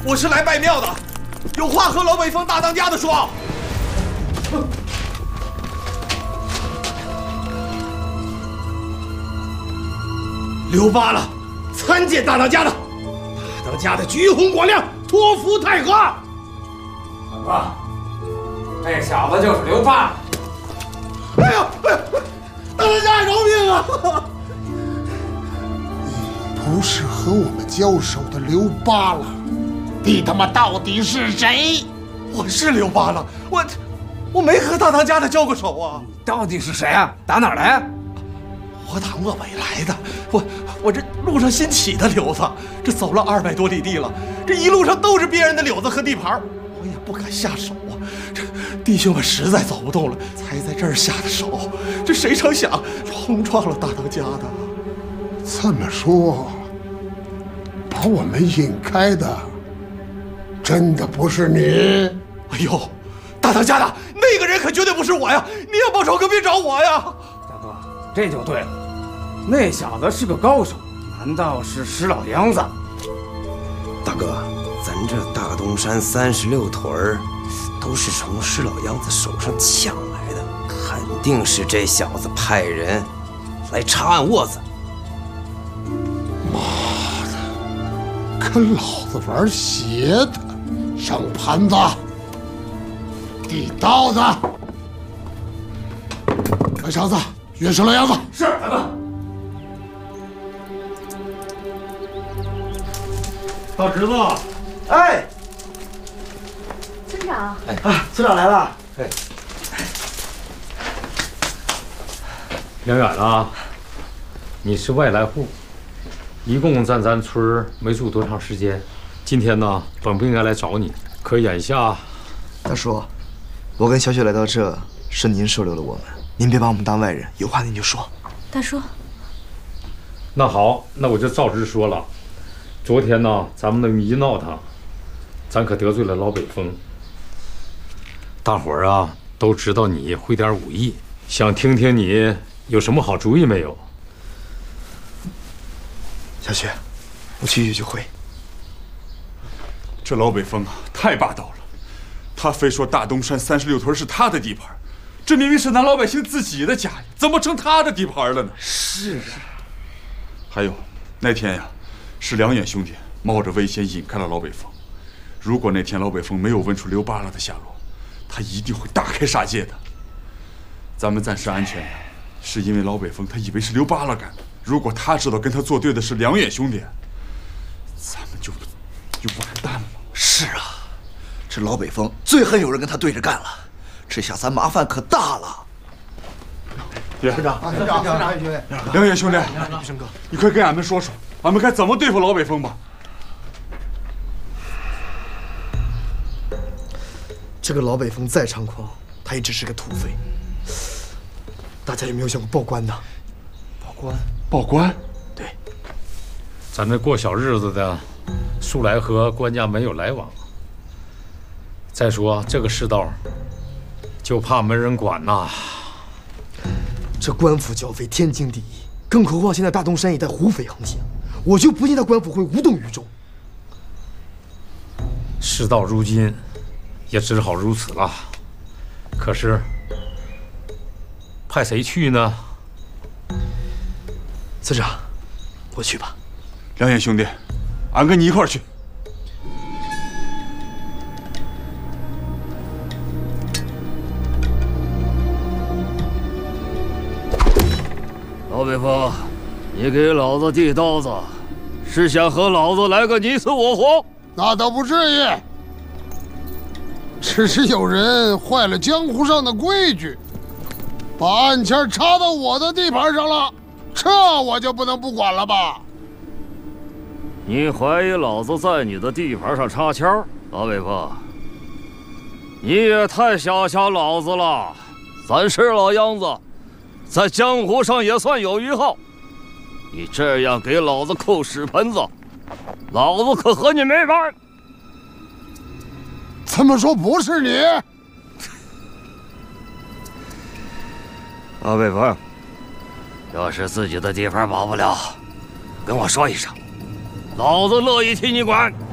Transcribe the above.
我是来拜庙的，有话和老北风大当家的说。刘巴了，参见大当家的，大当家的橘红光亮，托福太和。大哥，这小子就是刘巴。 哎呀，大当家饶命啊！ 不是和我们交手的刘巴了，你他妈到底是谁？ 我是刘巴了，我没和大当家的交过手啊！ 你到底是谁啊？打哪儿来啊？ 我打漠北来的，我这路上新起的柳子，这走了200多里地了，这一路上都是别人的柳子和地盘，我也不敢下手啊。这弟兄们实在走不动了，才在这儿下的手。这谁成想冲撞了大当家的？ 这么说，把我们引开的，真的不是你？ 哎呦，大当家的那个人可绝对不是我呀！你要报仇可别找我呀！ 大哥，这就对了，那小子是个高手，难道是石老杨子？ 大哥，咱这大东山36屯儿，都是从石老杨子手上抢来的，肯定是这小子派人来查案窝子。 妈的，跟老子玩邪的！上盘子，递刀子，小强子，约石老杨子。 是，大哥。 大侄子， 哎， 村长， 村长来了。 哎，梁远啊，你是外来户，一共在咱村没住多长时间。今天呢，本不应该来找你，可眼下， 大叔，我跟小雪来到这，是您收留了我们，您别把我们当外人，有话您就说。 大叔， 那好，那我就照直说了。昨天呢，咱们那么一闹腾，咱可得罪了老北风。大伙儿啊都知道你会点武艺，想听听你有什么好主意没有？ 小雪，我去一句就会。 这老北风啊，太霸道了，他非说大东山36屯是他的地盘，这明明是咱老百姓自己的家呀，怎么成他的地盘了呢？ 是啊。 还有那天呀，是梁远兄弟冒着危险引开了老北风。如果那天老北风没有问出刘巴拉的下落，他一定会大开杀戒的。咱们暂时安全呀，是因为老北风他以为是刘巴拉干的。如果他知道跟他作对的是梁远兄弟，咱们就完蛋了。 是啊，这老北风最恨有人跟他对着干了，这下咱麻烦可大了。 村长， 梁远兄弟，你快跟俺们说说，俺们该怎么对付老北风吧？ 这个老北风再猖狂，他也只是个土匪。大家有没有想过报官呢？ 报官？ 对， 咱这过小日子的，素来和官家没有来往。再说这个世道，就怕没人管呐。 这官府剿匪天经地义，更何况现在大东山一带胡匪横行，我就不信他官府会无动于衷。 事到如今，也只好如此了。可是，派谁去呢？ 村长，我去吧。 梁远兄弟，俺跟你一块儿去。 老北风，你给老子递刀子，是想和老子来个你死我活？ 那倒不至于，只是有人坏了江湖上的规矩，把案签插到我的地盘上了，这我就不能不管了吧？ 你怀疑老子在你的地盘上插签？老北风，你也太小瞧老子了。咱是老样子，在江湖上也算有一号。你这样给老子扣屎盆子，老子可和你没完！ 这么说不是你？ 老北风，要是自己的地盘保不了，跟我说一声，老子乐意替你管。